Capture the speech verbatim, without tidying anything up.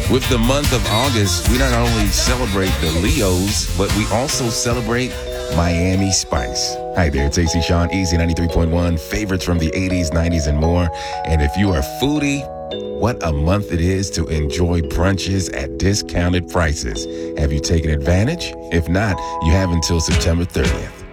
With the month of August, we not only celebrate the Leos, but we also celebrate Miami Spice. Hi there, it's A C Sean, Easy ninety-three point one, favorites from the eighties, nineties, and more. And if you are a foodie, what a month it is to enjoy brunches at discounted prices. Have you taken advantage? If not, you have until September thirtieth.